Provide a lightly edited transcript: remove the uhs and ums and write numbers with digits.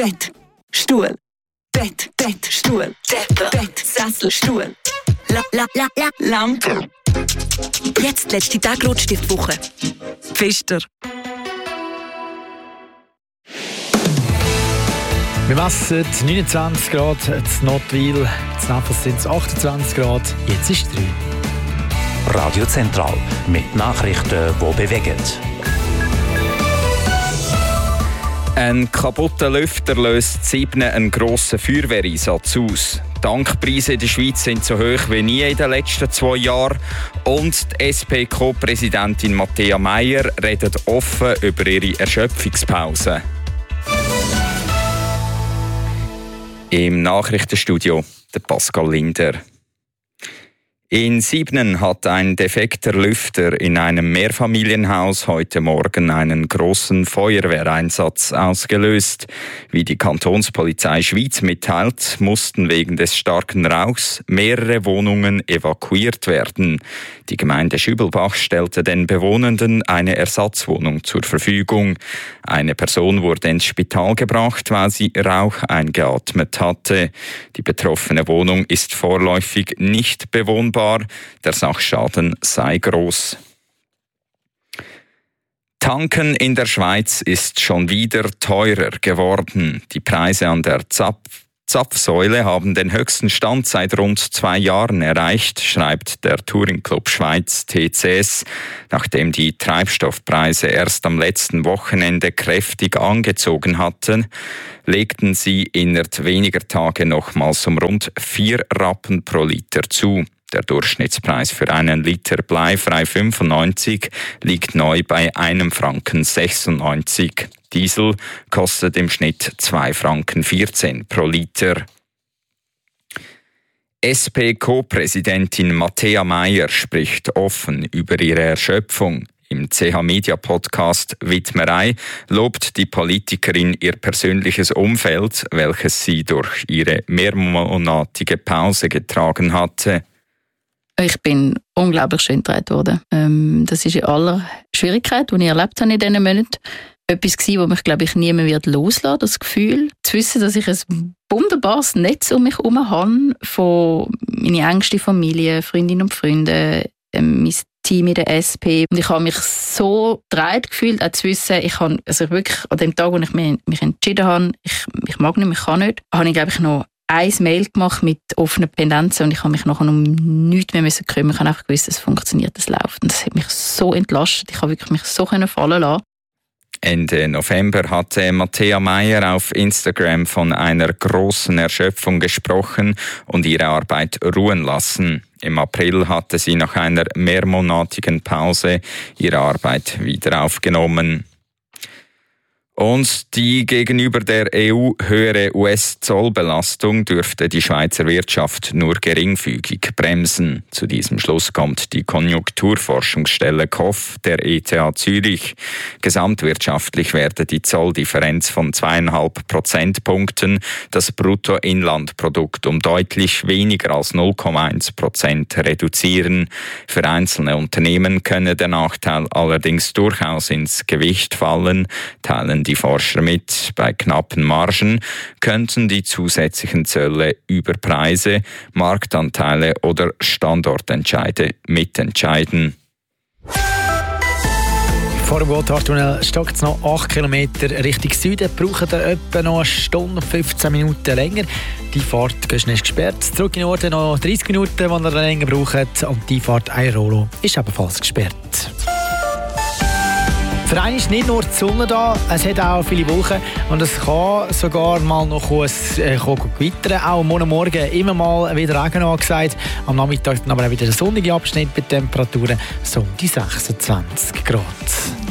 Bett, Stuhl. Bett, Stuhl. Bett, Sessel, Stuhl. Lampe. Jetzt letzte Tag Rotstiftwoche. Pfister. Wir messen 29 Grad, in Notwil, in Nafels sind es 28 Grad, jetzt ist 3. Radio Zentral mit Nachrichten, die bewegen. Ein kaputter Lüfter löst 7 einen grossen Feuerwehreinsatz aus. Die Tankpreise in der Schweiz sind so hoch wie nie in den letzten 2 Jahren. Und die SP-Co-Präsidentin Matthäa Meier redet offen über ihre Erschöpfungspause. Im Nachrichtenstudio der Pascal Linder. In Siebnen hat ein defekter Lüfter in einem Mehrfamilienhaus heute Morgen einen grossen Feuerwehreinsatz ausgelöst. Wie die Kantonspolizei Schweiz mitteilt, mussten wegen des starken Rauchs mehrere Wohnungen evakuiert werden. Die Gemeinde Schübelbach stellte den Bewohnenden eine Ersatzwohnung zur Verfügung. Eine Person wurde ins Spital gebracht, weil sie Rauch eingeatmet hatte. Die betroffene Wohnung ist vorläufig nicht bewohnbar. Der Sachschaden sei groß. Tanken in der Schweiz ist schon wieder teurer geworden. Die Preise an der Zapfsäule haben den höchsten Stand seit rund 2 Jahren erreicht, schreibt der Touring Club Schweiz TCS. Nachdem die Treibstoffpreise erst am letzten Wochenende kräftig angezogen hatten, legten sie innerhalb weniger Tage nochmals um rund 4 Rappen pro Liter zu. Der Durchschnittspreis für einen Liter bleifrei 95 liegt neu bei 1,96 Franken. Diesel kostet im Schnitt 2,14 Franken pro Liter. SP-Co-Präsidentin Matthäa Meier spricht offen über ihre Erschöpfung. Im CH-Media-Podcast «Widmerei» lobt die Politikerin ihr persönliches Umfeld, welches sie durch ihre mehrmonatige Pause getragen hatte. Ich bin unglaublich schön getragen worden. Das ist in aller Schwierigkeit, die ich erlebt habe in diesen Monaten. Etwas war, das mich, glaube ich, niemand wird loslassen. Das Gefühl, zu wissen, dass ich ein wunderbares Netz um mich herum habe, von meiner engsten Familie, Freundinnen und Freunde, mein Team in der SP. Und ich habe mich so getragen gefühlt, auch zu wissen, ich wirklich an dem Tag, wo ich mich entschieden habe, ich mag nicht, ich kann nicht, habe ich, glaube ich, noch ein Mail gemacht mit offenen Pendenzen und ich habe mich nachher um nichts mehr kümmern. Ich habe einfach gewusst, es funktioniert, es läuft. Und das hat mich so entlastet. Ich habe wirklich mich so fallen lassen. Ende November hatte Matthäa Meier auf Instagram von einer grossen Erschöpfung gesprochen und ihre Arbeit ruhen lassen. Im April hatte sie nach einer mehrmonatigen Pause ihre Arbeit wieder aufgenommen. Und die gegenüber der EU höhere US-Zollbelastung dürfte die Schweizer Wirtschaft nur geringfügig bremsen. Zu diesem Schluss kommt die Konjunkturforschungsstelle KOF der ETH Zürich. Gesamtwirtschaftlich werde die Zolldifferenz von 2,5 Prozentpunkten das Bruttoinlandprodukt um deutlich weniger als 0,1% reduzieren. Für einzelne Unternehmen könne der Nachteil allerdings durchaus ins Gewicht fallen, teilen die Forscher mit. Bei knappen Margen könnten die zusätzlichen Zölle über Preise, Marktanteile oder Standortentscheide mitentscheiden. Vor dem Gotthardtunnel stockt es noch 8 Kilometer Richtung Süden. Braucht ihr etwa noch 1 Stunde, 15 Minuten länger. Die Fahrt ist nicht gesperrt. Zurück in den Norden noch 30 Minuten, die ihr länger braucht. Und die Fahrt Airolo ist ebenfalls gesperrt. Für einen ist nicht nur die Sonne da, es hat auch viele Wolken und es kann sogar mal noch gewittern. Auch morgen immer mal wieder Regen angesagt. Am Nachmittag dann aber auch wieder ein sonniger Abschnitt bei Temperaturen so um die 26 Grad.